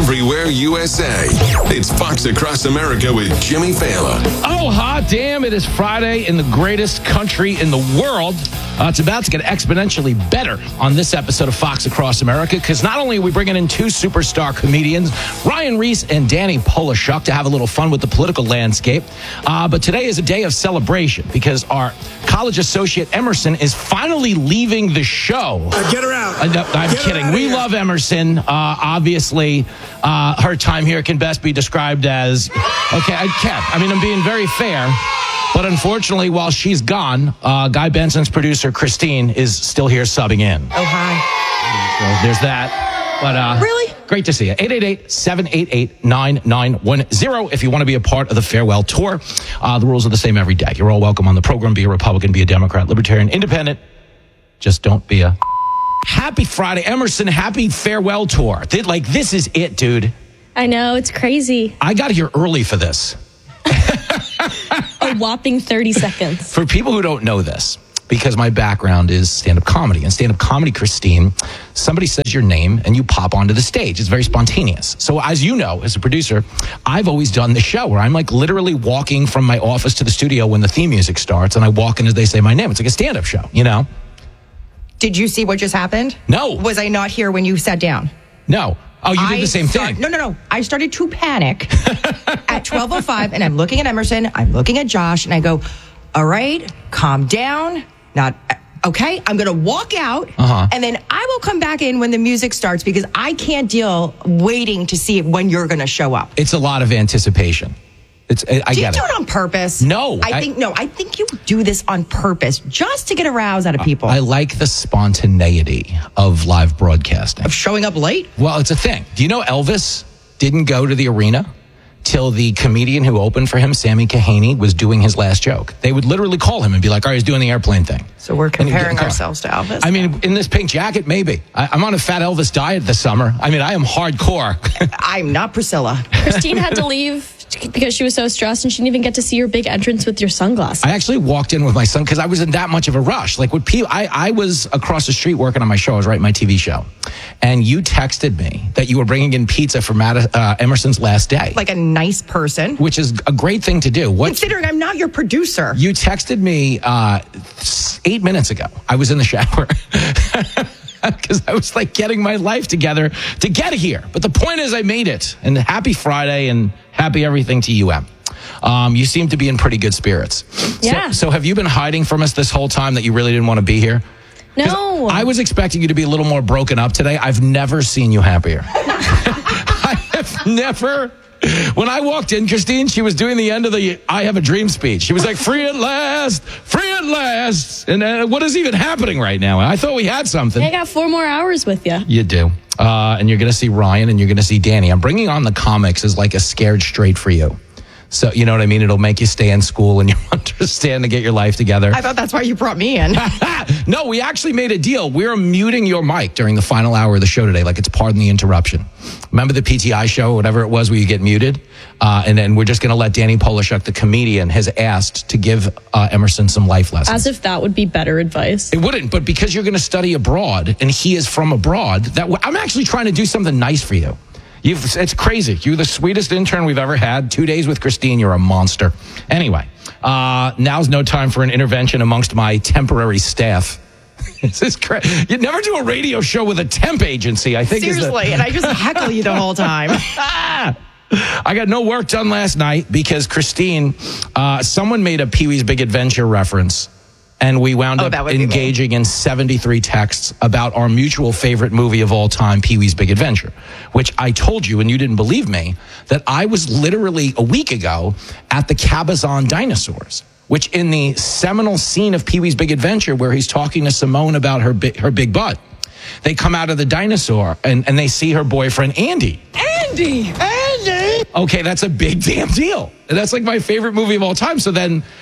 everywhere USA. It's Fox Across America with Jimmy Fallon. Oh, hot damn. It is Friday in the greatest country in the world. It's about to get exponentially better on this episode of Fox Across America because not only are we bringing in two superstar comedians, Ryan Reese and Danny Polishuk, to have a little fun with the political landscape, but today is a day of celebration because our college associate Emerson is finally leaving the show. Get her out. I'm kidding. We love Emerson. Obviously, her time here can best be described as, okay, I'm being very fair. But unfortunately, while she's gone, Guy Benson's producer, Christine, is still here subbing in. Oh, hi. So there's that. But really? Great to see you. 888-788-9910 if you want to be a part of the farewell tour. The rules are the same every day. You're all welcome on the program. Be a Republican, be a Democrat, Libertarian, Independent. Just don't be a... Happy Friday. Emerson, happy farewell tour. This is it, dude. I know, it's crazy. I got here early for this. A whopping 30 seconds. For people who don't know this, because my background is stand-up comedy. And stand-up comedy, Christine, somebody says your name and you pop onto the stage. It's very spontaneous. So as you know, as a producer, I've always done the show where I'm literally walking from my office to the studio when the theme music starts, and I walk in as they say my name. It's like a stand-up show, you know? Did you see what just happened? No. Was I not here when you sat down? No. Oh, you did the same thing. No. I started to panic at 12:05, and I'm looking at Emerson, I'm looking at Josh, and I go, all right, calm down. Okay, I'm going to walk out, and then I will come back in when the music starts because I can't deal waiting to see when you're going to show up. It's a lot of anticipation. I get it. Do you do it on purpose? No. I think you do this on purpose just to get a rouse out of people. I like the spontaneity of live broadcasting. Of showing up late? Well, it's a thing. Do you know Elvis didn't go to the arena till the comedian who opened for him, Sammy Kahane, was doing his last joke? They would literally call him and be like, all right, he's doing the airplane thing. So we're comparing ourselves to Elvis? In this pink jacket, maybe. I'm on a fat Elvis diet this summer. I am hardcore. I'm not Priscilla. Christine had to leave because she was so stressed and she didn't even get to see your big entrance with your sunglasses. I actually walked in with my son because I was in that much of a rush. I was across the street working on my show. I was writing my TV show. And you texted me that you were bringing in pizza for Emerson's last day. Like a nice person. Which is a great thing to do. Considering I'm not your producer. You texted me 8 minutes ago. I was in the shower. Because I was getting my life together to get here. But the point is I made it. And happy Friday and happy everything to you, Em. You seem to be in pretty good spirits. Yeah. So have you been hiding from us this whole time that you really didn't want to be here? No. I was expecting you to be a little more broken up today. I've never seen you happier. I have never... When I walked in, Christine, she was doing the end of the I Have a Dream speech. She was like, free at last, free at last. And what is even happening right now? I thought we had something. I got 4 more hours with you. You do. And you're going to see Ryan and you're going to see Danny. I'm bringing on the comics as like a scared straight for you. So, you know what I mean? It'll make you stay in school and you understand to get your life together. I thought that's why you brought me in. No, we actually made a deal. We're muting your mic during the final hour of the show today, like it's pardon the interruption. Remember the PTI show, whatever it was, where you get muted? And then we're just going to let Danny Polishuk, the comedian, has asked to give Emerson some life lessons. As if that would be better advice. It wouldn't, but because you're going to study abroad and he is from abroad, I'm actually trying to do something nice for you. It's crazy. You're the sweetest intern we've ever had. 2 days with Christine, you're a monster. Anyway, now's no time for an intervention amongst my temporary staff. This is crazy. You'd never do a radio show with a temp agency, I think. Seriously, and I just heckle you the whole time. I got no work done last night because Christine, someone made a Pee-wee's Big Adventure reference. And we wound up engaging in 73 texts about our mutual favorite movie of all time, Pee-wee's Big Adventure, which I told you, and you didn't believe me, that I was literally a week ago at the Cabazon Dinosaurs, which in the seminal scene of Pee-wee's Big Adventure where he's talking to Simone about her big butt, they come out of the dinosaur and they see her boyfriend, Andy. Andy! Okay, that's a big damn deal. That's like my favorite movie of all time. So then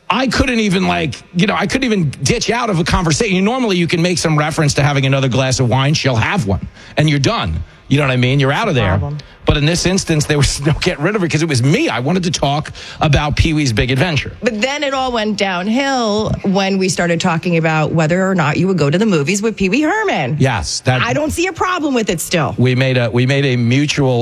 I couldn't even I couldn't even ditch out of a conversation. Normally you can make some reference to having another glass of wine. She'll have one and you're done. You know what I mean? You're out of there. Problem. But in this instance, there was no get rid of her because it was me. I wanted to talk about Pee-wee's Big Adventure. But then it all went downhill when we started talking about whether or not you would go to the movies with Pee-wee Herman. Yes. I don't see a problem with it still. We made a mutual...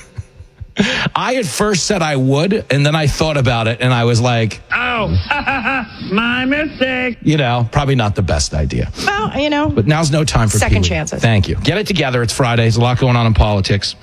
I at first said I would, and then I thought about it, and I was like, oh, my mistake. Probably not the best idea. Well, But now's no time for second Pee-wee. chances. Thank you. Get it together. It's Friday. There's a lot going on in politics.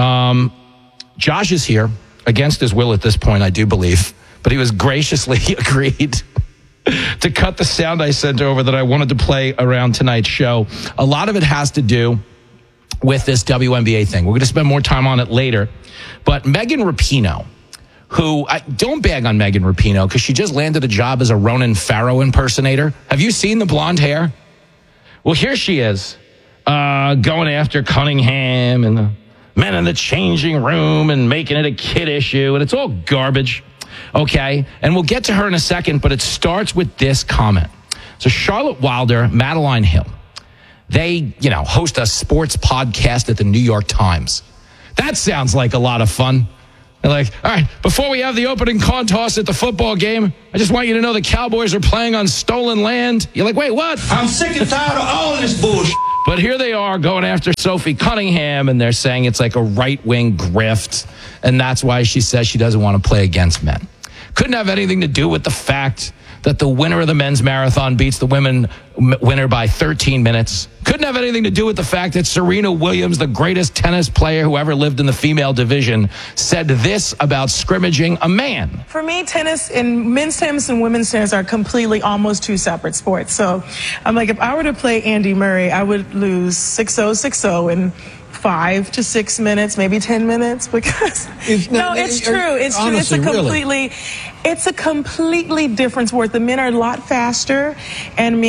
Josh is here, against his will at this point, I do believe, but he was graciously agreed to cut the sound I sent over that I wanted to play around tonight's show. A lot of it has to do with this WNBA thing. We're going to spend more time on it later. But Megan Rapinoe, who, don't bag on Megan Rapinoe because she just landed a job as a Ronan Farrow impersonator. Have you seen the blonde hair? Well, here she is, going after Cunningham and the men in the changing room and making it a kid issue, and it's all garbage. Okay, and we'll get to her in a second, but it starts with this comment. So Charlotte Wilder, Madeline Hill, they, host a sports podcast at the New York Times. That sounds like a lot of fun. They're like, all right, before we have the opening coin toss at the football game, I just want you to know the Cowboys are playing on stolen land. You're like, wait, what? I'm sick and tired of all this bullshit. But here they are going after Sophie Cunningham, and they're saying it's like a right-wing grift, and that's why she says she doesn't want to play against men. Couldn't have anything to do with the fact that the winner of the men's marathon beats the women winner by 13 minutes. Couldn't have anything to do with the fact that Serena Williams, the greatest tennis player who ever lived in the female division, said this about scrimmaging a man. For me, tennis and men's tennis and women's tennis are completely almost two separate sports. So I'm like, if I were to play Andy Murray, I would lose 6-0, 6-0 in 5 to 6 minutes, maybe 10 minutes, because it's true. It's honestly, true. It's a completely different sport. The men are a lot faster, and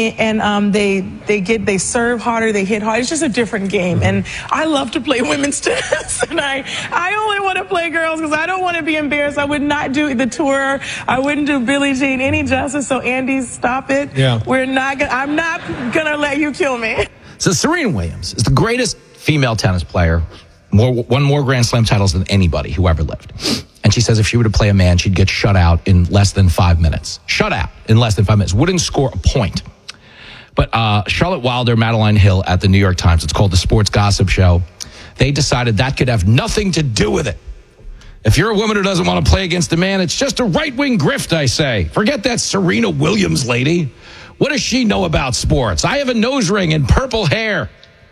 they serve harder, they hit hard. It's just a different game, and I love to play women's tennis, and I only want to play girls because I don't want to be embarrassed. I would not do the tour. I wouldn't do Billie Jean any justice. So Andy, stop it. Yeah. I'm not gonna let you kill me. So Serena Williams is the greatest female tennis player, won more Grand Slam titles than anybody who ever lived. And she says if she were to play a man, she'd get shut out in less than 5 minutes. Shut out in less than 5 minutes. Wouldn't score a point. But Charlotte Wilder, Madeline Hill at the New York Times, it's called the Sports Gossip Show, they decided that could have nothing to do with it. If you're a woman who doesn't want to play against a man, it's just a right-wing grift, I say. Forget that Serena Williams lady. What does she know about sports? I have a nose ring and purple hair.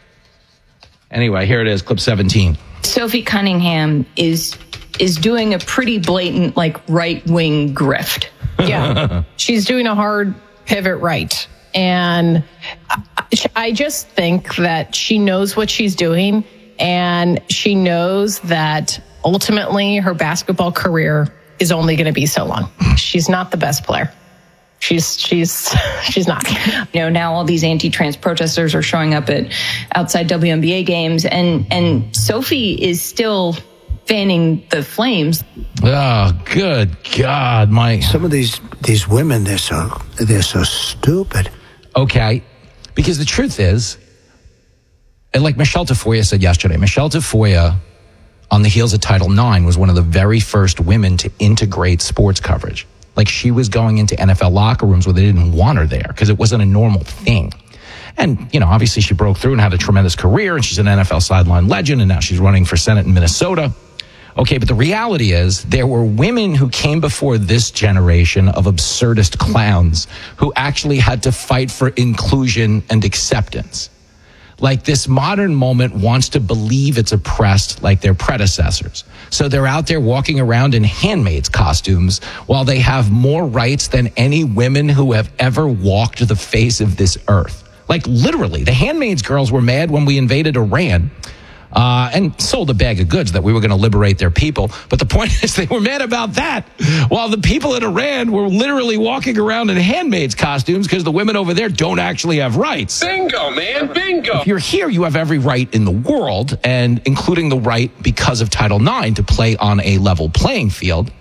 Anyway, here it is, clip 17. Sophie Cunningham is doing a pretty blatant, right-wing grift. Yeah. She's doing a hard pivot right. And I just think that she knows what she's doing, and she knows that ultimately her basketball career is only going to be so long. She's not the best player. She's not. Now all these anti-trans protesters are showing up at outside WNBA games, and Sophie is still fanning the flames. Oh, good God, Some of these women, they're so stupid. Okay, because the truth is, and like Michelle Tafoya said yesterday, Michelle Tafoya, on the heels of Title IX, was one of the very first women to integrate sports coverage. Like, she was going into NFL locker rooms where they didn't want her there because it wasn't a normal thing. And, obviously she broke through and had a tremendous career, and she's an NFL sideline legend, and now she's running for Senate in Minnesota. Okay, but the reality is there were women who came before this generation of absurdist clowns who actually had to fight for inclusion and acceptance. Like, this modern moment wants to believe it's oppressed like their predecessors. So they're out there walking around in handmaids costumes while they have more rights than any women who have ever walked the face of this earth. Like, literally, the handmaids girls were mad when we invaded Iran and sold a bag of goods that we were going to liberate their people. But the point is, they were mad about that, while the people in Iran were literally walking around in handmaids costumes because the women over there don't actually have rights. Bingo, man, bingo. If you're here, you have every right in the world, and including the right because of Title IX to play on a level playing field.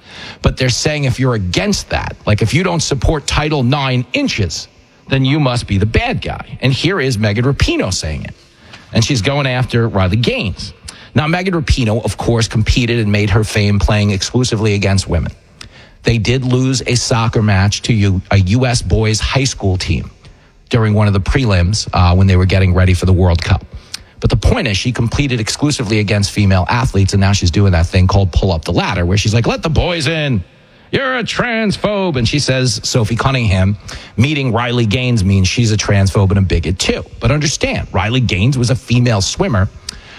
But they're saying if you're against that, like if you don't support Title 9 inches, then you must be the bad guy. And here is Megan Rapinoe saying it. And she's going after Riley Gaines. Now, Megan Rapinoe, of course, competed and made her fame playing exclusively against women. They did lose a soccer match to a U.S. boys high school team during one of the prelims when they were getting ready for the World Cup. But the point is she competed exclusively against female athletes, and now she's doing that thing called pull up the ladder, where she's like, let the boys in. You're a transphobe. And she says Sophie Cunningham meeting Riley Gaines means she's a transphobe and a bigot too. But understand, Riley Gaines was a female swimmer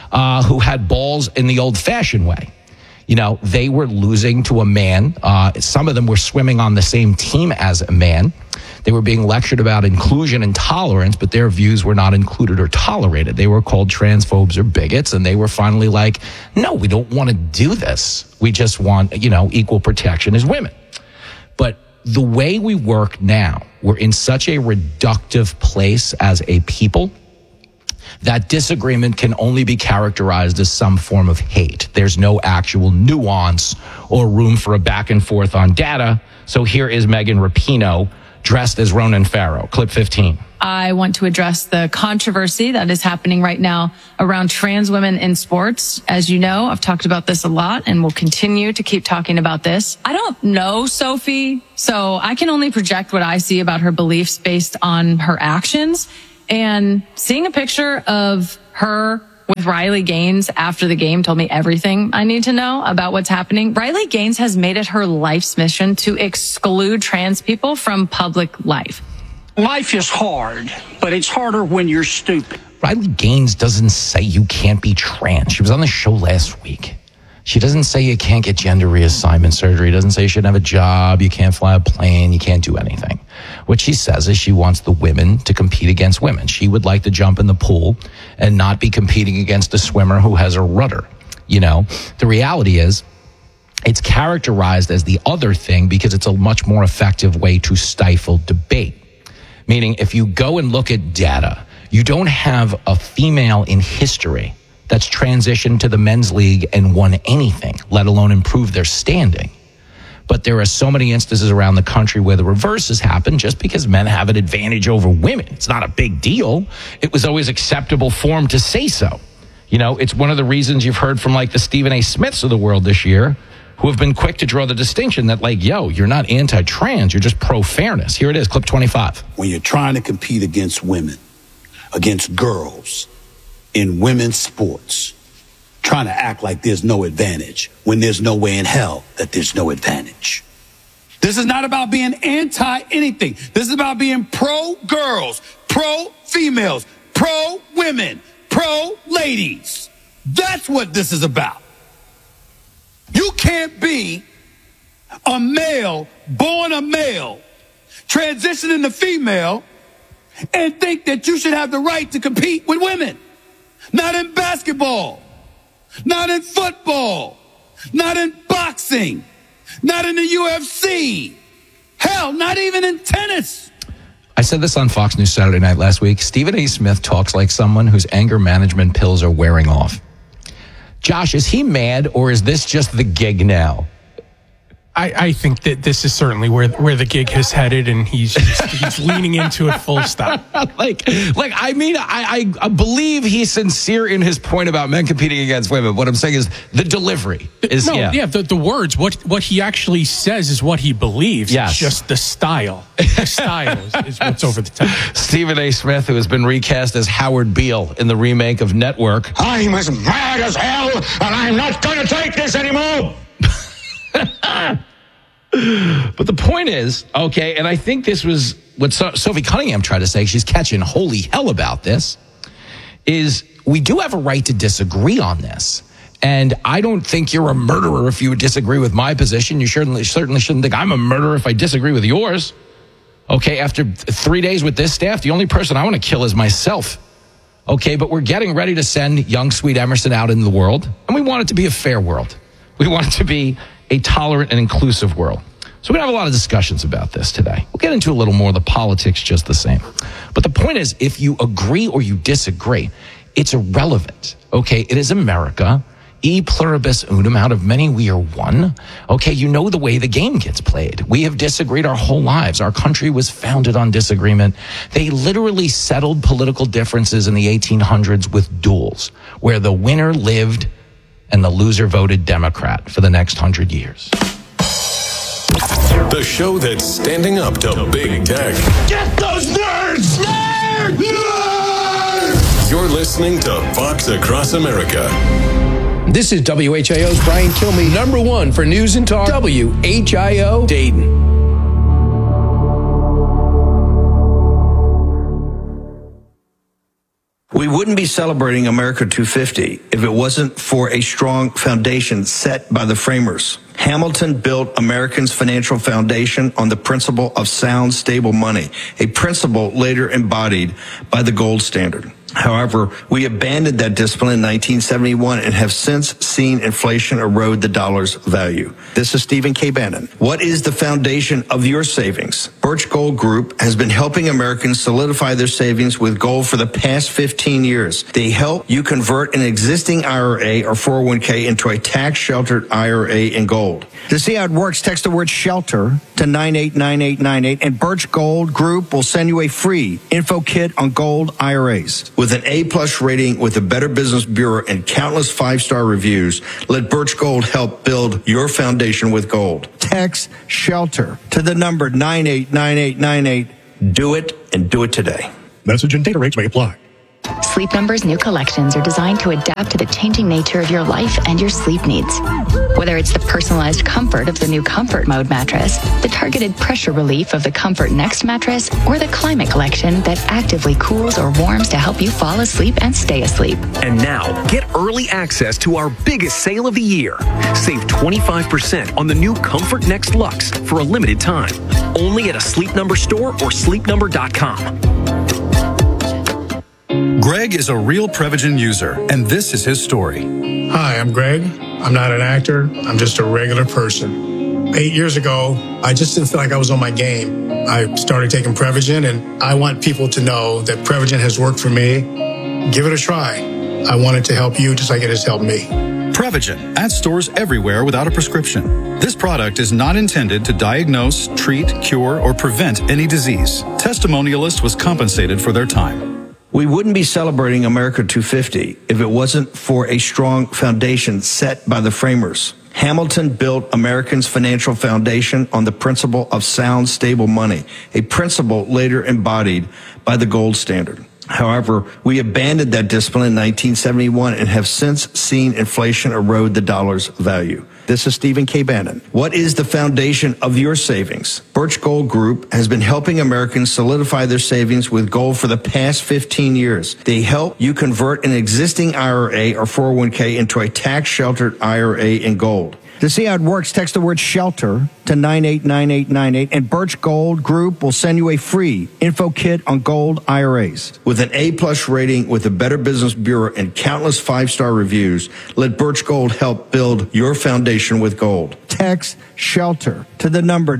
who had balls in the old-fashioned way. You know, they were losing to a man. Some of them were swimming on the same team as a man. They were being lectured about inclusion and tolerance, but their views were not included or tolerated. They were called transphobes or bigots, and they were finally like, no, we don't want to do this. We just want, equal protection as women. But the way we work now, we're in such a reductive place as a people that disagreement can only be characterized as some form of hate. There's no actual nuance or room for a back and forth on data. So here is Megan Rapinoe dressed as Ronan Farrow. Clip 15. I want to address the controversy that is happening right now around trans women in sports. As you know, I've talked about this a lot and will continue to keep talking about this. I don't know Sophie, so I can only project what I see about her beliefs based on her actions. And seeing a picture of her with Riley Gaines after the game told me everything I need to know about what's happening. Riley Gaines has made it her life's mission to exclude trans people from public life. Life is hard, but it's harder when you're stupid. Riley Gaines doesn't say you can't be trans. She was on the show last week. She doesn't say you can't get gender reassignment surgery. Doesn't say you shouldn't have a job. You can't fly a plane. You can't do anything. What she says is she wants the women to compete against women. She would like to jump in the pool and not be competing against a swimmer who has a rudder. The reality is it's characterized as the other thing because it's a much more effective way to stifle debate. Meaning if you go and look at data, you don't have a female in history that's transitioned to the men's league and won anything, let alone improved their standing. But there are so many instances around the country where the reverse has happened just because men have an advantage over women. It's not a big deal. It was always acceptable form to say so. It's one of the reasons you've heard from like the Stephen A. Smiths of the world this year who have been quick to draw the distinction that like, you're not anti-trans, you're just pro-fairness. Here it is, clip 25. When you're trying to compete against women, against girls, in women's sports, trying to act like there's no advantage when there's no way in hell that there's no advantage. This is not about being anti-anything. This is about being pro-girls, pro-females, pro-women, pro-ladies. That's what this is about. You can't be a male, born a male, transitioning to female, and think that you should have the right to compete with women. Not in basketball, not in football, not in boxing, not in the UFC. Hell, not even in tennis. I said this on Fox News Saturday Night last week. Stephen A. Smith talks like someone whose anger management pills are wearing off. Josh, is he mad or is this just the gig now? I think that this is certainly where the gig has headed, and he's leaning into it full stop. I believe he's sincere in his point about men competing against women. What I'm saying is the delivery is the words. What he actually says is what he believes. Yes. It's just the style. The style is what's over the top. Stephen A. Smith, who has been recast as Howard Beale in the remake of Network. I'm as mad as hell, and I'm not going to take this anymore. But the point is, okay, and I think this was what Sophie Cunningham tried to say. She's catching holy hell about this, is we do have a right to disagree on this. And I don't think you're a murderer if you would disagree with my position. You certainly shouldn't think I'm a murderer if I disagree with yours. Okay, after 3 days with this staff, the only person I want to kill is myself. Okay, but we're getting ready to send young, sweet Emerson out into the world, and we want it to be a fair world. We want it to be a tolerant and inclusive world. So we're going to have a lot of discussions about this today. We'll get into a little more of the politics just the same. But the point is, if you agree or you disagree, it's irrelevant, okay? It is America. E pluribus unum, out of many we are one. Okay, you know the way the game gets played. We have disagreed our whole lives. Our country was founded on disagreement. They literally settled political differences in the 1800s with duels, where the winner lived and the loser voted Democrat for the next 100 years. The show that's standing up to big tech. Get those nerds! Nerds! Nerds! You're listening to Fox Across America. This is WHIO's Brian Kilmeade, number one for news and talk. WHIO Dayton. We wouldn't be celebrating America 250 if it wasn't for a strong foundation set by the framers. Hamilton built Americans' financial foundation on the principle of sound, stable money, a principle later embodied by the gold standard. However, we abandoned that discipline in 1971 and have since seen inflation erode the dollar's value. This is Stephen K. Bannon. What is the foundation of your savings? Birch Gold Group has been helping Americans solidify their savings with gold for the past 15 years. They help you convert an existing IRA or 401k into a tax-sheltered IRA in gold. To see how it works, text the word SHELTER to 989898, and Birch Gold Group will send you a free info kit on gold IRAs. With an A-plus rating with the Better Business Bureau and countless 5-star reviews, let Birch Gold help build your foundation with gold. Text SHELTER to the number 989898. Do it, and do it today. Message and data rates may apply. Sleep Number's new collections are designed to adapt to the changing nature of your life and your sleep needs. Whether it's the personalized comfort of the new Comfort Mode mattress, the targeted pressure relief of the Comfort Next mattress, or the Climate Collection that actively cools or warms to help you fall asleep and stay asleep. And now, get early access to our biggest sale of the year. Save 25% on the new Comfort Next Luxe for a limited time. Only at a Sleep Number store or sleepnumber.com. Greg is a real Prevagen user, and this is his story. Hi, I'm Greg. I'm not an actor. I'm just a regular person. 8 years ago, I just didn't feel like I was on my game. I started taking Prevagen, and I want people to know that Prevagen has worked for me. Give it a try. I want it to help you just like it has helped me. Prevagen, at stores everywhere without a prescription. This product is not intended to diagnose, treat, cure, or prevent any disease. Testimonialist was compensated for their time. We wouldn't be celebrating America 250 if it wasn't for a strong foundation set by the framers. Hamilton built Americans' financial foundation on the principle of sound, stable money, a principle later embodied by the gold standard. However, we abandoned that discipline in 1971 and have since seen inflation erode the dollar's value. This is Stephen K. Bannon. What is the foundation of your savings? Birch Gold Group has been helping Americans solidify their savings with gold for the past 15 years. They help you convert an existing IRA or 401k into a tax-sheltered IRA in gold. To see how it works, text the word SHELTER to 989898, and Birch Gold Group will send you a free info kit on gold IRAs. With an A-plus rating with the Better Business Bureau and countless 5-star reviews, let Birch Gold help build your foundation with gold. Text SHELTER to the number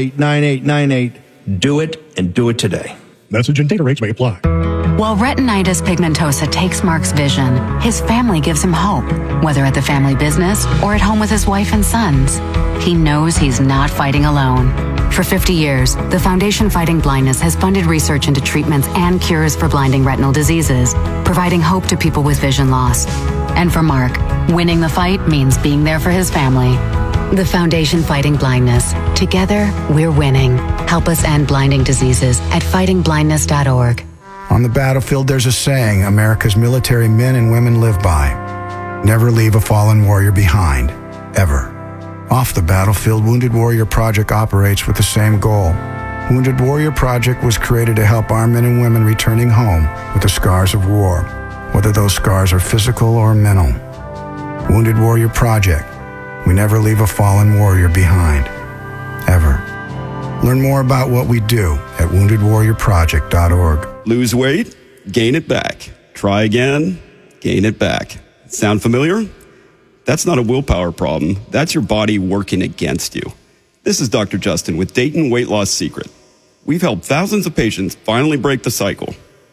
989898. Do it, and do it today. Message and data rates may apply. While retinitis pigmentosa takes Mark's vision, his family gives him hope, whether at the family business or at home with his wife and sons. He knows he's not fighting alone. For 50 years, the Foundation Fighting Blindness has funded research into treatments and cures for blinding retinal diseases, providing hope to people with vision loss. And for Mark, winning the fight means being there for his family. The Foundation Fighting Blindness. Together, we're winning. Help us end blinding diseases at fightingblindness.org. On the battlefield, there's a saying America's military men and women live by. Never leave a fallen warrior behind, ever. Off the battlefield, Wounded Warrior Project operates with the same goal. Wounded Warrior Project was created to help our men and women returning home with the scars of war, whether those scars are physical or mental. Wounded Warrior Project. We never leave a fallen warrior behind, ever. Learn more about what we do at woundedwarriorproject.org. Lose weight, gain it back. Try again, gain it back. Sound familiar? That's not a willpower problem. That's your body working against you. This is Dr. Justin with Dayton Weight Loss Secret. We've helped thousands of patients finally break the cycle.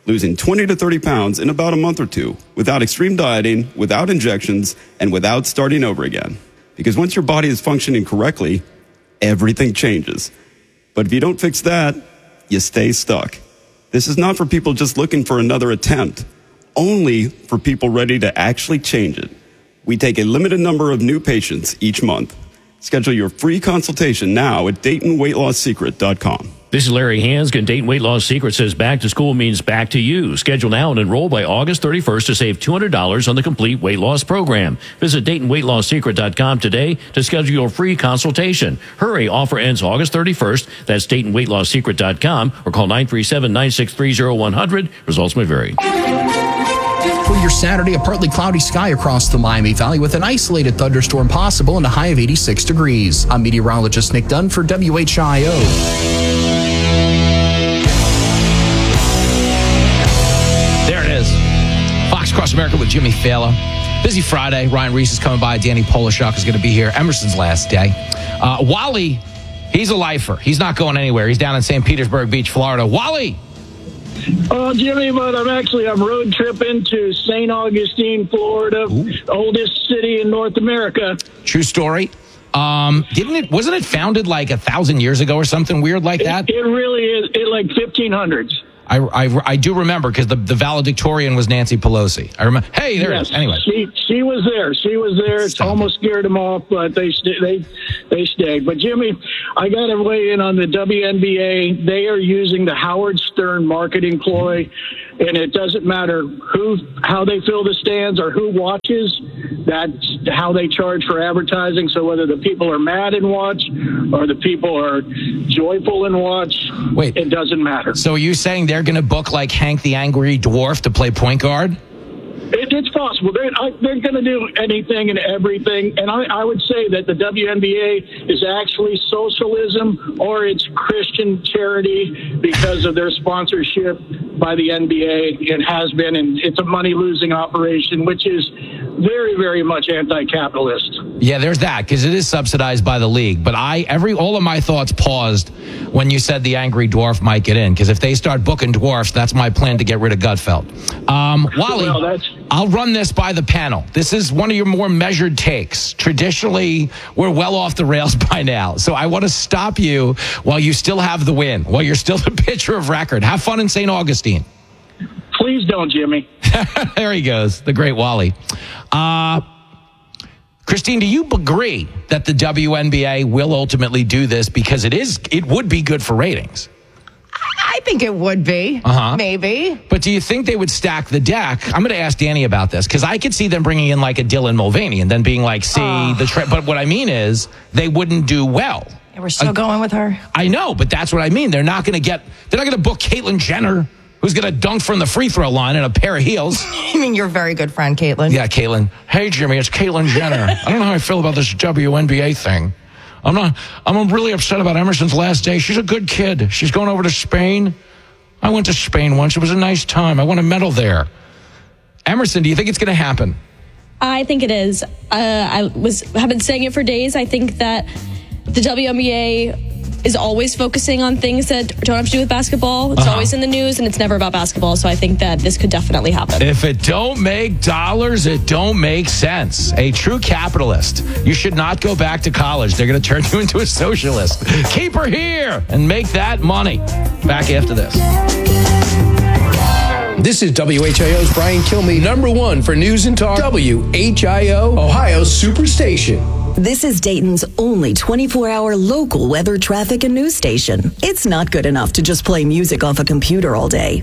losing 20 to 30 pounds in about a month or two, without extreme dieting, without injections, and without starting over again. Because once your body is functioning correctly, everything changes. But if you don't fix that, you stay stuck. This is not for people just looking for another attempt, only for people ready to actually change it. We take a limited number of new patients each month. Schedule your free consultation now at DaytonWeightLossSecret.com. This is Larry Hanskin. Dayton Weight Loss Secret says back to school means back to you. Schedule now and enroll by August 31st to save $200 on the complete weight loss program. Visit DaytonWeightLossSecret.com today to schedule your free consultation. Hurry, offer ends August 31st. That's DaytonWeightLossSecret.com or call 937-963-0100. Results may vary. For your Saturday, a partly cloudy sky across the Miami Valley with an isolated thunderstorm possible and a high of 86 degrees. I'm meteorologist Nick Dunn for WHIO. Fox Across America with Jimmy Fallon. Busy Friday. Ryan Reese is coming by. Danny Polishuk is going to be here. Emerson's last day. Wally, he's a lifer. He's not going anywhere. He's down in St. Petersburg Beach, Florida. Wally! Oh, Jimmy, but I'm road tripping to St. Augustine, Florida, oldest city in North America. True story. Wasn't it founded like 1,000 years ago or something weird like that? It really is. It like 1500s. I do remember because the valedictorian was Nancy Pelosi. I remember. Hey, there it is. Anyway, she was there. It's almost scared them off, but they stayed. But Jimmy, I got to weigh in on the WNBA. They are using the Howard Stern marketing ploy, and it doesn't matter how they fill the stands or who watches. That's how they charge for advertising. So whether the people are mad and watch or the people are joyful and watch, it doesn't matter. So are you saying they're going to book like Hank the Angry Dwarf to play point guard? It's possible. They're going to do anything and everything. And I would say that the WNBA is actually socialism or it's Christian charity because of their sponsorship by the NBA and has been. And it's a money-losing operation, which is very, very much anti-capitalist. Yeah, there's that because it is subsidized by the league. But all of my thoughts paused when you said the Angry Dwarf might get in because if they start booking dwarfs, that's my plan to get rid of Gutfeld. Wally, I'll run this by the panel. This is one of your more measured takes. Traditionally, we're well off the rails by now. So I want to stop you while you still have the win, while you're still the pitcher of record. Have fun in St. Augustine. Please don't, Jimmy. There he goes, the great Wally. Christine, do you agree that the WNBA will ultimately do this because it would be good for ratings? I think it would be. Maybe. But do you think they would stack the deck? I'm going to ask Danny about this because I could see them bringing in like a Dylan Mulvaney and then being like, but what I mean is they wouldn't do well. Yeah, we're still going with her. I know, but that's what I mean. They're not going to book Caitlyn Jenner, who's going to dunk from the free throw line in a pair of heels. You mean your very good friend, Caitlyn? Yeah, Caitlyn. Hey, Jimmy, it's Caitlyn Jenner. I don't know how I feel about this WNBA thing. I'm really upset about Emerson's last day. She's a good kid. She's going over to Spain. I went to Spain once. It was a nice time. I won a medal there. Emerson, do you think it's going to happen? I think it is. I've been saying it for days. I think that the WNBA is always focusing on things that don't have to do with basketball. It's always in the news, and it's never about basketball. So I think that this could definitely happen. If it don't make dollars, it don't make sense. A true capitalist. You should not go back to college. They're going to turn you into a socialist. Keep her here and make that money. Back after this. This is WHIO's Brian Kilmeade, #1 for news and talk. WHIO, Ohio's Superstation. This is Dayton's only 24-hour local weather, traffic, and news station. It's not good enough to just play music off a computer all day.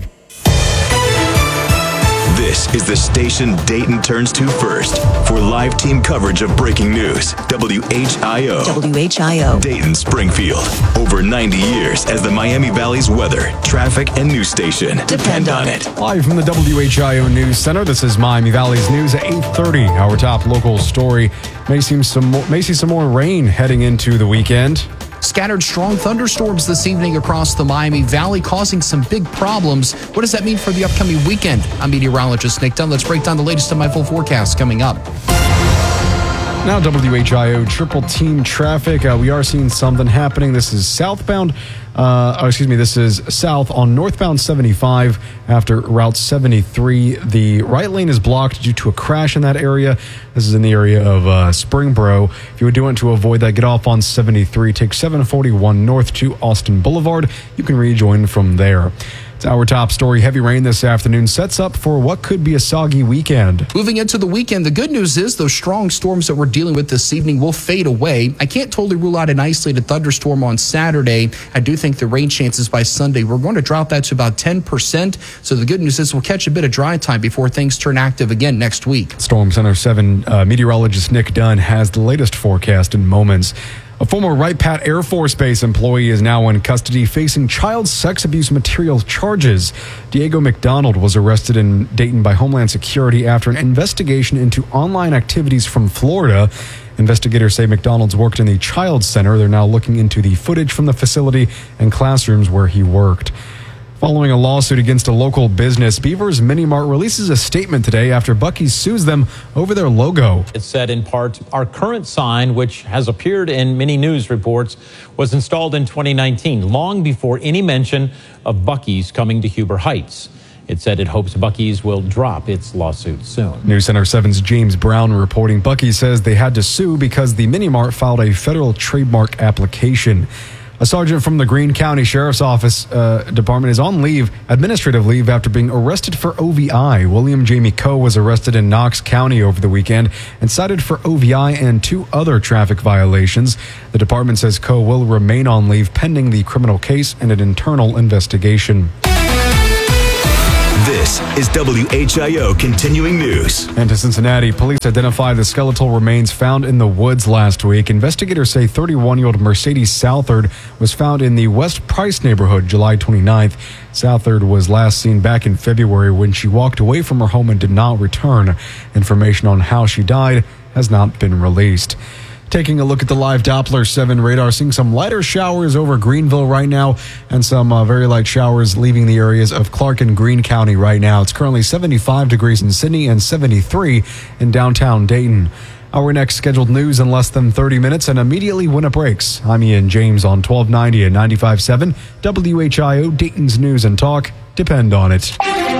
This is the station Dayton turns to first for live team coverage of breaking news. WHIO. WHIO. Dayton, Springfield. Over 90 years as the Miami Valley's weather, traffic, and news station. Depend on it. Live from the WHIO News Center, this is Miami Valley's news at 8:30. Our top local story may see some more rain heading into the weekend. Scattered strong thunderstorms this evening across the Miami Valley, causing some big problems. What does that mean for the upcoming weekend? I'm meteorologist Nick Dunn. Let's break down the latest on my full forecast coming up. Now WHIO triple team traffic. We are seeing something happening. This is southbound. This is south on northbound 75 after Route 73. The right lane is blocked due to a crash in that area. This is in the area of Springboro. If you would want to avoid that, get off on 73. Take 741 north to Austin Boulevard. You can rejoin from there. Our top story, heavy rain this afternoon sets up for what could be a soggy weekend. Moving into the weekend, the good news is those strong storms that we're dealing with this evening will fade away. I can't totally rule out an isolated thunderstorm on Saturday. I do think the rain chances by Sunday, we're going to drop that to about 10%. So the good news is we'll catch a bit of dry time before things turn active again next week. Storm Center 7 meteorologist Nick Dunn has the latest forecast in moments. A former Wright Pat Air Force Base employee is now in custody facing child sex abuse material charges. Diego McDonald was arrested in Dayton by Homeland Security after an investigation into online activities from Florida. Investigators say McDonald's worked in the child center. They're now looking into the footage from the facility and classrooms where he worked. Following a lawsuit against a local business, Beaver's Mini Mart releases a statement today after Buc-ee's sues them over their logo. It said in part, our current sign, which has appeared in many news reports, was installed in 2019, long before any mention of Buc-ee's coming to Huber Heights. It said it hopes Buc-ee's will drop its lawsuit soon. News Center 7's James Brown reporting Buc-ee's says they had to sue because the Mini Mart filed a federal trademark application. A sergeant from the Greene County Sheriff's Office Department is on administrative leave after being arrested for OVI. William Jamie Coe was arrested in Knox County over the weekend and cited for OVI and 2 other traffic violations. The department says Coe will remain on leave pending the criminal case and an internal investigation. This is WHIO Continuing News. And to Cincinnati, police identified the skeletal remains found in the woods last week. Investigators say 31-year-old Mercedes Southard was found in the West Price neighborhood July 29th. Southard was last seen back in February when she walked away from her home and did not return. Information on how she died has not been released. Taking a look at the live Doppler 7 radar, seeing some lighter showers over Greenville right now and some very light showers leaving the areas of Clark and Greene County right now. It's currently 75 degrees in Sydney and 73 in downtown Dayton. Our next scheduled news in less than 30 minutes and immediately when it breaks. I'm Ian James on 1290 and 95.7 WHIO, Dayton's News and Talk. Depend on it.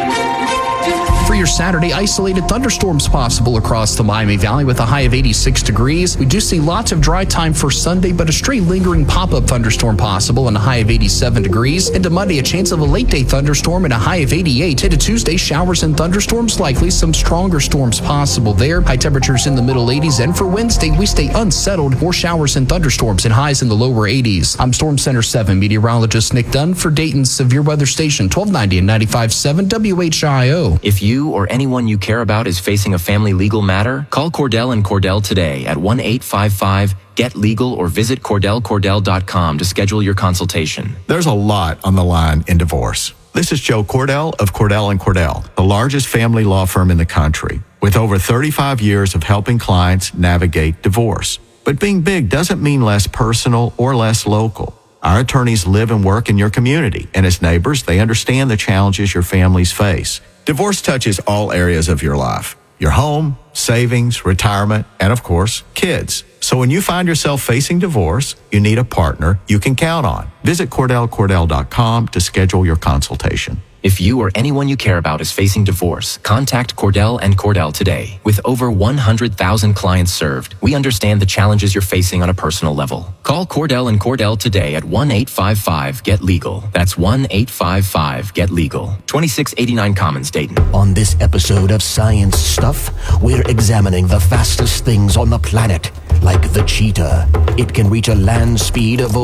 For your Saturday, isolated thunderstorms possible across the Miami Valley with a high of 86 degrees. We do see lots of dry time for Sunday, but a stray lingering pop-up thunderstorm possible and a high of 87 degrees. Into Monday, a chance of a late-day thunderstorm and a high of 88. Into Tuesday, showers and thunderstorms likely. Some stronger storms possible there. High temperatures in the middle 80s. And for Wednesday, we stay unsettled. More showers and thunderstorms and highs in the lower 80s. I'm Storm Center 7 meteorologist Nick Dunn for Dayton's Severe Weather Station, 1290 and 95.7 WHIO. If you or anyone you care about is facing a family legal matter, call Cordell & Cordell today at 1-855-GET-LEGAL or visit CordellCordell.com to schedule your consultation. There's a lot on the line in divorce. This is Joe Cordell of Cordell & Cordell, the largest family law firm in the country, with over 35 years of helping clients navigate divorce. But being big doesn't mean less personal or less local. Our attorneys live and work in your community, and as neighbors, they understand the challenges your families face. Divorce touches all areas of your life. Your home, savings, retirement, and of course, kids. So when you find yourself facing divorce, you need a partner you can count on. Visit CordellCordell.com to schedule your consultation. If you or anyone you care about is facing divorce, contact Cordell & Cordell today. With over 100,000 clients served, we understand the challenges you're facing on a personal level. Call Cordell & Cordell today at 1-855-GET-LEGAL. That's 1-855-GET-LEGAL. 2689 Commons, Dayton. On this episode of Science Stuff, we're examining the fastest things on the planet, like the cheetah. It can reach a land speed of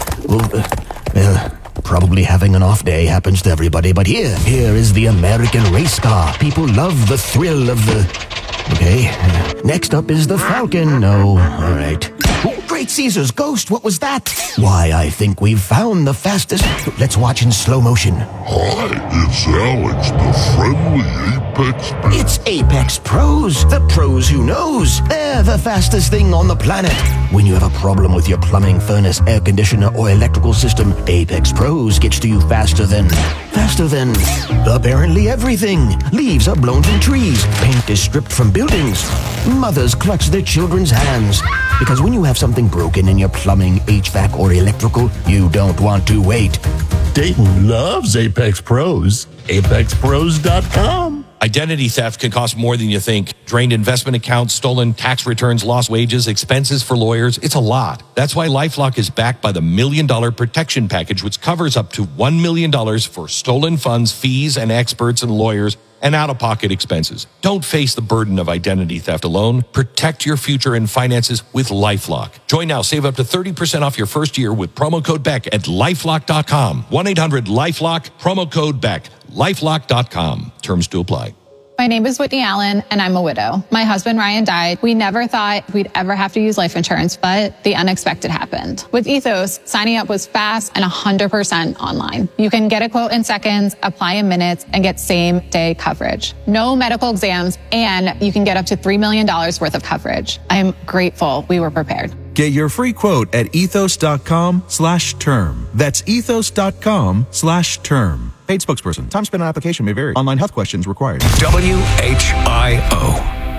probably having an off day happens to everybody, but here is the American race car. People love the thrill of the... Okay, next up is the Falcon. No, all right. Great Caesar's ghost, what was that? Why, I think we've found the fastest... Let's watch in slow motion. Hi, it's Alex, the friendly Apex Pro. It's Apex Pros, the pros who knows. They're the fastest thing on the planet. When you have a problem with your plumbing, furnace, air conditioner, or electrical system, Apex Pros gets to you faster than apparently everything. Leaves are blown from trees. Paint is stripped from buildings. Mothers clutch their children's hands. Because when you have something broken in your plumbing, HVAC, or electrical, you don't want to wait. Dayton loves Apex Pros. ApexPros.com. Identity theft can cost more than you think. Drained investment accounts, stolen tax returns, lost wages, expenses for lawyers. It's a lot. That's why LifeLock is backed by the $1 Million Protection Package, which covers up to $1 million for stolen funds, fees, and experts and lawyers, and out-of-pocket expenses. Don't face the burden of identity theft alone. Protect your future and finances with LifeLock. Join now. Save up to 30% off your first year with promo code BECK at LifeLock.com. 1-800-LifeLock, promo code BECK. LifeLock.com. Terms to apply. My name is Whitney Allen, and I'm a widow. My husband, Ryan, died. We never thought we'd ever have to use life insurance, but the unexpected happened. With Ethos, signing up was fast and 100% online. You can get a quote in seconds, apply in minutes, and get same-day coverage. No medical exams, and you can get up to $3 million worth of coverage. I am grateful we were prepared. Get your free quote at ethos.com/term. That's ethos.com/term. Paid spokesperson. Time spent on application may vary. Online health questions required. WHIO.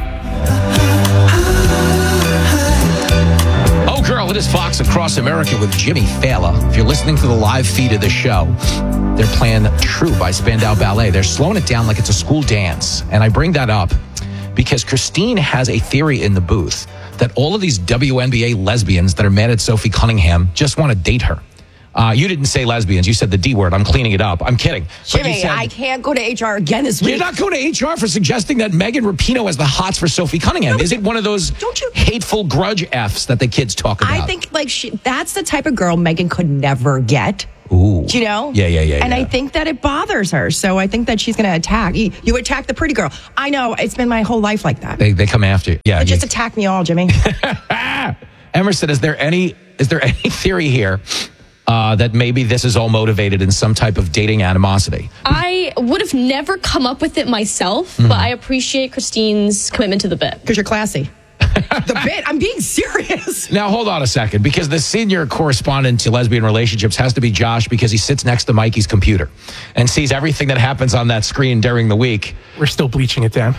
Oh, girl, it is Fox Across America with Jimmy Fallon. If you're listening to the live feed of the show, they're playing True by Spandau Ballet. They're slowing it down like it's a school dance. And I bring that up because Christine has a theory in the booth that all of these WNBA lesbians that are mad at Sophie Cunningham just want to date her. You didn't say lesbians. You said the D word. I'm cleaning it up. I'm kidding. Jimmy, I can't go to HR again this week. You're not going to HR for suggesting that Megan Rapinoe has the hots for Sophie Cunningham. Is it one of those hateful grudge Fs that the kids talk about? I think that's the type of girl Megan could never get. Ooh. Do you know? Yeah. And I think that it bothers her. So I think that she's going to attack. You attack the pretty girl. I know. It's been my whole life like that. They come after you. Yeah. But just attack me all, Jimmy. Emerson, is there any theory here that maybe this is all motivated in some type of dating animosity? I would have never come up with it myself, but I appreciate Christine's commitment to the bit. Because you're classy. The bit? I'm being serious. Now, hold on a second, because the senior correspondent to lesbian relationships has to be Josh, because he sits next to Mikey's computer and sees everything that happens on that screen during the week. We're still bleaching it down.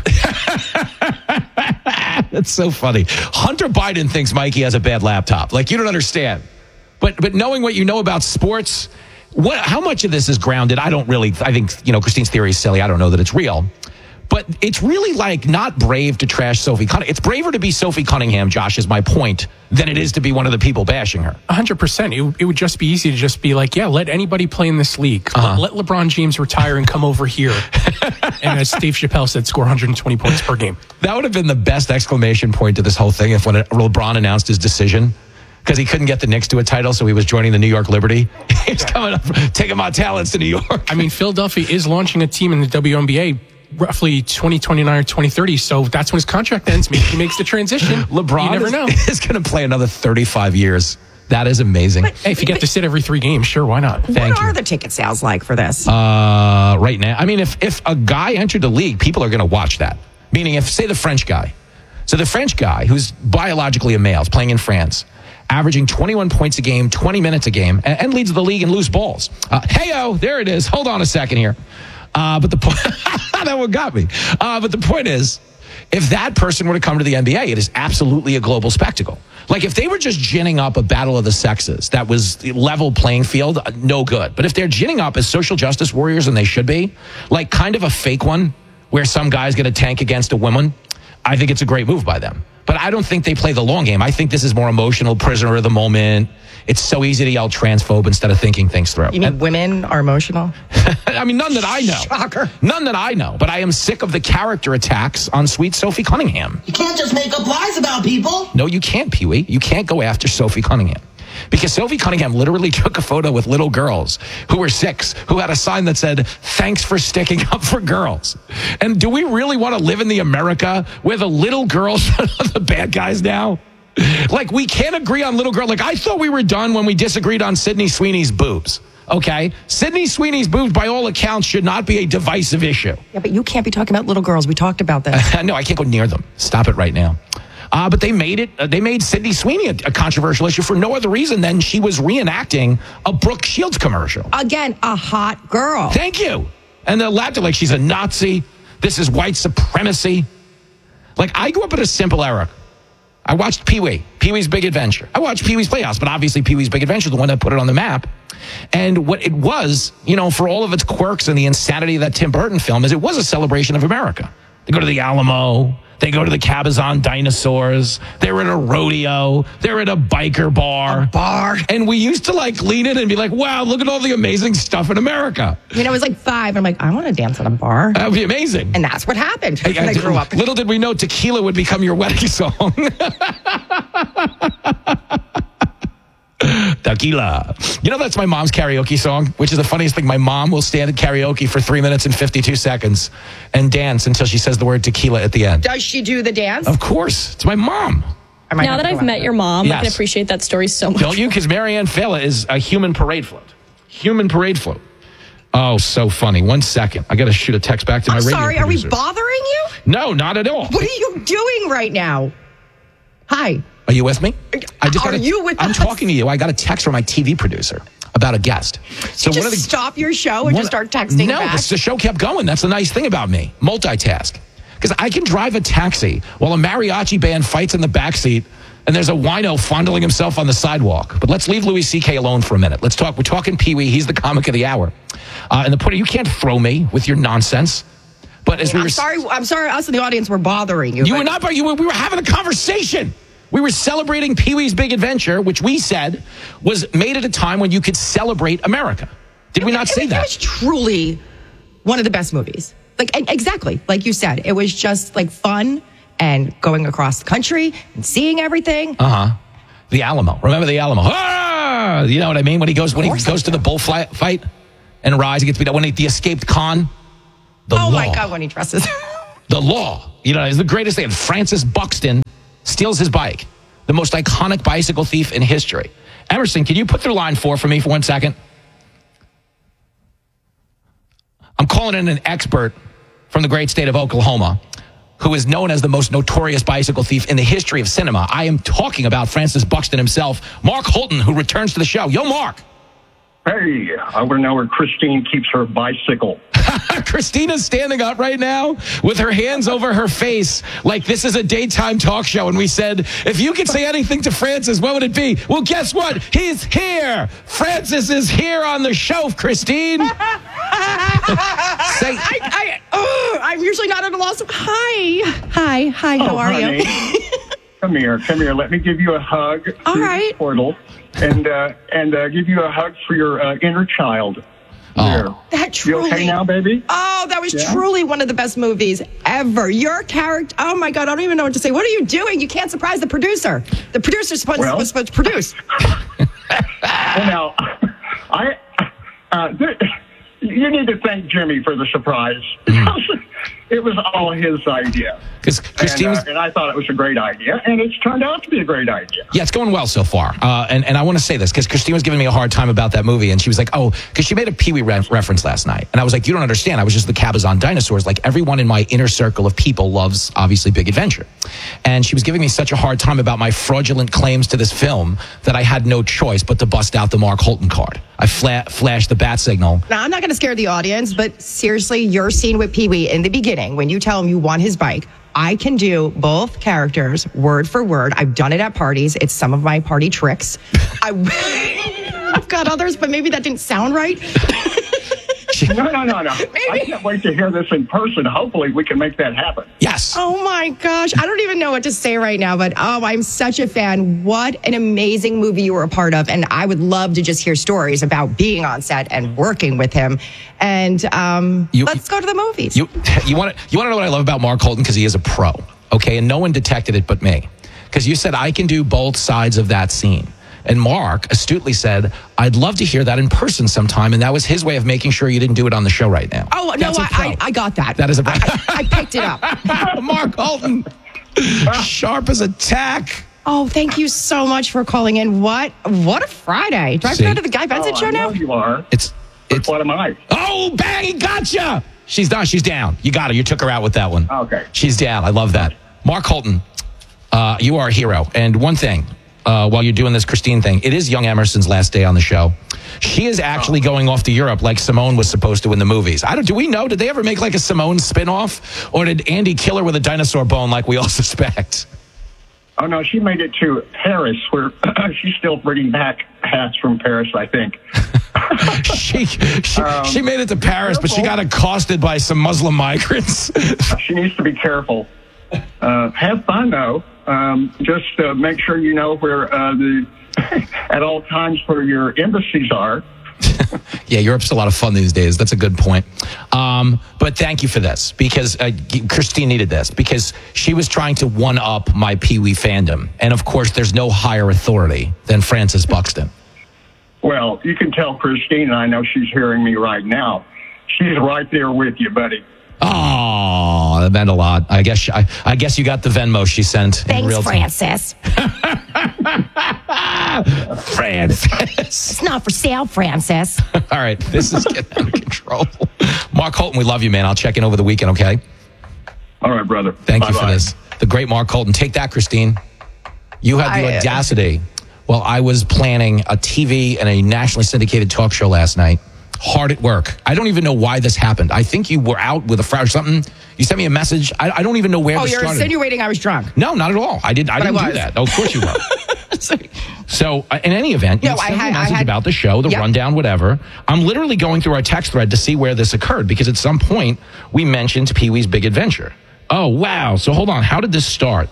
That's so funny. Hunter Biden thinks Mikey has a bad laptop. Like, you don't understand. But knowing what you know about sports, how much of this is grounded? I think, Christine's theory is silly. I don't know that it's real. But it's really not brave to trash Sophie Cunningham. It's braver to be Sophie Cunningham, Josh, is my point, than it is to be one of the people bashing her. 100%. It would just be easy to just be like, yeah, let anybody play in this league. Let LeBron James retire and come over here. And as Steve Chappelle said, score 120 points per game. That would have been the best exclamation point to this whole thing if when LeBron announced his decision. Because he couldn't get the Knicks to a title, so he was joining the New York Liberty. He's coming up, taking my talents to New York. I mean, Philadelphia is launching a team in the WNBA roughly 2029 or 2030, so that's when his contract ends. Maybe he makes the transition. LeBron you never know. is going to play another 35 years. That is amazing. Hey, if you get to sit every 3 games, sure, why not? What are the ticket sales like for this? Right now, I mean, if a guy entered the league, people are going to watch that. Meaning, if, say, the French guy. So the French guy, who's biologically a male, is playing in France, averaging 21 points a game, 20 minutes a game, and leads the league in loose balls. There it is. Hold on a second here. But the point, that one got me. But the point is, if that person were to come to the NBA, it is absolutely a global spectacle. Like, if they were just ginning up a battle of the sexes that was the level playing field, no good. But if they're ginning up as social justice warriors, and they should be, like kind of a fake one where some guy's going to tank against a woman, I think it's a great move by them. But I don't think they play the long game. I think this is more emotional, prisoner of the moment. It's so easy to yell transphobe instead of thinking things through. You mean women are emotional? I mean, none that I know. Shocker. None that I know. But I am sick of the character attacks on sweet Sophie Cunningham. You can't just make up lies about people. No, you can't, Pee-wee. You can't go after Sophie Cunningham. Because Sophie Cunningham literally took a photo with little girls who were 6, who had a sign that said, "Thanks for sticking up for girls." And do we really want to live in the America where the little girls are the bad guys now? Like, we can't agree on little girl. Like, I thought we were done when we disagreed on Sydney Sweeney's boobs. Okay? Sydney Sweeney's boobs, by all accounts, should not be a divisive issue. Yeah, but you can't be talking about little girls. We talked about that. No, I can't go near them. Stop it right now. But they made it. They made Sydney Sweeney a controversial issue for no other reason than she was reenacting a Brooke Shields commercial. Again, a hot girl. Thank you. And they're laughed at like she's a Nazi. This is white supremacy. Like, I grew up in a simple era. I watched Pee-wee's Big Adventure. I watched Pee-wee's Playhouse, but obviously Pee-wee's Big Adventure, the one that put it on the map. And what it was, for all of its quirks and the insanity of that Tim Burton film, is it was a celebration of America. They go to the Alamo. They go to the Cabazon dinosaurs. They're at a rodeo. They're at a biker bar. A bar. And we used to lean in and be like, wow, look at all the amazing stuff in America. I was like 5. And I'm like, I want to dance at a bar. That would be amazing. And that's what happened when I grew up. Little did we know tequila would become your wedding song. Tequila. That's my mom's karaoke song, which is the funniest thing. My mom will stand at karaoke for 3 minutes and 52 seconds and dance until she says the word tequila at the end. Does she do the dance? Of course. It's my mom. Now that I've met your mom, yes. I can appreciate that story so much. Don't you? Because Marianne Fela is a human parade float. Human parade float. Oh, so funny. 1 second. I got to shoot a text back to my radio sorry, producer. Are we bothering you? No, not at all. What are you doing right now? Hi. Are you with me? You with I'm talking to you. I got a text from my TV producer about a guest. So just stop your show and just start texting back? No, the show kept going. That's the nice thing about me. Multitask. Because I can drive a taxi while a mariachi band fights in the backseat and there's a wino fondling himself on the sidewalk. But let's leave Louis C.K. alone for a minute. Let's talk. We're talking Pee-wee. He's the comic of the hour. And the point, you can't throw me with your nonsense. But as I'm sorry. Us in the audience were bothering you. You were not. We were having a conversation. We were celebrating Pee-wee's Big Adventure, which we said was made at a time when you could celebrate America. Did we not say that? It was truly one of the best movies. Exactly. Like you said, it was just fun and going across the country and seeing everything. The Alamo. Remember the Alamo? Ah! You know what I mean? When he goes to the bullfight and Rise, he gets beat up. When the escaped con. Oh my God, when he dresses. The law. It's the greatest thing. Francis Buxton steals his bike. The most iconic bicycle thief in history. Emerson, can you put through line 4 for me for 1 second? I'm calling in an expert from the great state of Oklahoma who is known as the most notorious bicycle thief in the history of cinema. I am talking about Francis Buxton himself, Mark Holton, who returns to the show. Yo, Mark. Hey, I want to know where Christine keeps her bicycle. Christina's standing up right now with her hands over her face like this is a daytime talk show. And we said, if you could say anything to Francis, what would it be? Well, guess what? He's here. Francis is here on the show, Christine. I'm usually not at a loss. Hi, how are you? Come here. Let me give you a hug. All right. Portal. And give you a hug for your inner child. Oh. That truly. You okay now, baby? Oh, that was truly one of the best movies ever. Your character. Oh my God, I don't even know what to say. What are you doing? You can't surprise the producer. The producer's supposed to produce. Well, now, you need to thank Jimmy for the surprise. It was all his idea. And I thought it was a great idea, and it's turned out to be a great idea. Yeah, it's going well so far. And I want to say this, because Christine was giving me a hard time about that movie, and she was like, because she made a Pee-wee reference last night. And I was like, you don't understand. I was just the Cabazon dinosaurs. Like, everyone in my inner circle of people loves, obviously, Big Adventure. And she was giving me such a hard time about my fraudulent claims to this film that I had no choice but to bust out the Mark Holton card. I flashed the bat signal. Now, I'm not going to scare the audience, but seriously, your scene with Pee-wee in the beginning, when you tell him you want his bike, I can do both characters word for word. I've done it at parties. It's some of my party tricks. I've got others, but maybe that didn't sound right. No. I can't wait to hear this in person. Hopefully we can make that happen. Yes. Oh my gosh. I don't even know what to say right now, but I'm such a fan. What an amazing movie you were a part of. And I would love to just hear stories about being on set and working with him. And let's go to the movies. You want to know what I love about Mark Holton? Because he is a pro. Okay. And no one detected it but me. Because you said I can do both sides of that scene. And Mark astutely said, I'd love to hear that in person sometime. And that was his way of making sure you didn't do it on the show right now. Oh, no, I got that. That is a I picked it up. Mark Holton, sharp as a tack. Oh, thank you so much for calling in. What a Friday. Do I go to the Guy Benson show now? I know you are. It's what am I? Oh, bang, he gotcha. She's done. She's down. You got her. You took her out with that one. Okay. She's down. I love that. Mark Holton, you are a hero. And one thing, while you're doing this Christine thing, it is young Emerson's last day on the show. She is actually going off to Europe like Simone was supposed to in the movies. Do we know? Did they ever make like a Simone spinoff? Or did Andy kill her with a dinosaur bone like we all suspect? Oh, no, she made it to Paris, where she's still bringing back hats from Paris, I think. She made it to Paris, but she got accosted by some Muslim migrants. She needs to be careful. Have fun, though. Just make sure you know where at all times where your embassies are. Yeah, Europe's a lot of fun these days. That's a good point. But thank you for this, because Christine needed this, because she was trying to one-up my Pee Wee fandom. And, of course, there's no higher authority than Frances Buxton. Well, you can tell Christine, and I know she's hearing me right now. She's right there with you, buddy. Oh, that meant a lot. I guess you got the Venmo she sent. Thanks, in real time. Frances. Frances. It's not for sale, Frances. All right, this is getting out of control. Mark Holton, we love you, man. I'll check in over the weekend, okay? All right, brother. Thank you for this. The great Mark Holton. Take that, Christine. You had the audacity. Well, I was planning a TV and a nationally syndicated talk show last night. Hard at work. I don't even know why this happened. I think you were out with a friend or something. You sent me a message. I don't even know where this started. Oh, you're insinuating I was drunk. No, not at all. I didn't do that. Oh, of course you were. So, in any event, you sent me a message about the show, the rundown, whatever. I'm literally going through our text thread to see where this occurred, because at some point we mentioned Pee-wee's Big Adventure. Oh, wow. So hold on. How did this start?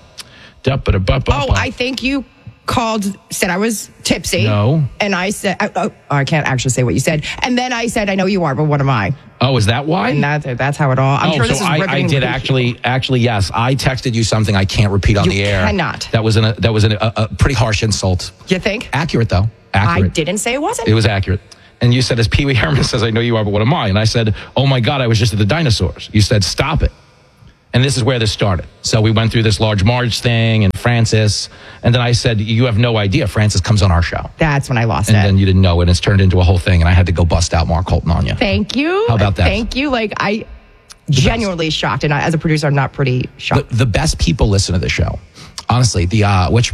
I think you said I was tipsy. No. And I said, I can't actually say what you said. And then I said, I know you are, but what am I? Oh, is that why? And that's how it all. I'm sure this is I did actually, yes. I texted you something I can't repeat on the air. You cannot. That was a pretty harsh insult. You think? Accurate, though. Accurate. I didn't say it wasn't. It was accurate. And you said, as Pee Wee Herman says, I know you are, but what am I? And I said, oh my God, I was just at the dinosaurs. You said, stop it. And this is where this started. So we went through this Large Marge thing and Frances. And then I said, you have no idea. Frances comes on our show. That's when I lost it. And then you didn't know it. And it's turned into a whole thing. And I had to go bust out Mark Holton on you. Thank you. How about that? Thank you. I genuinely shocked. And as a producer, I'm not pretty shocked. The best people listen to the show. Honestly, the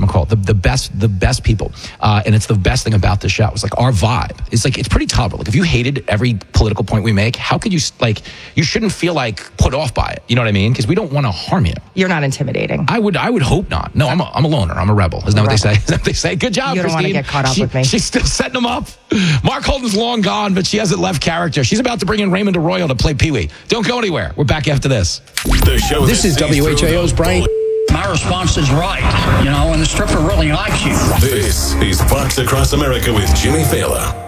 best people, and it's the best thing about the show. It's like our vibe. It's pretty tolerable. Like if you hated every political point we make, how could you you shouldn't feel put off by it. You know what I mean? Because we don't want to harm you. You're not intimidating. I would hope not. No, I'm a loner. I'm a rebel. Isn't that what they say? Isn't that what they say? Good job, You don't want to get caught up with me. She's still setting them up. Mark Holton's long gone, but she hasn't left character. She's about to bring in Raymond Arroyo to play Pee Wee. Don't go anywhere. We're back after this. The show This is WHIO's Brian. My response is right, and the stripper really likes you. This is Fox Across America with Jimmy Fallon.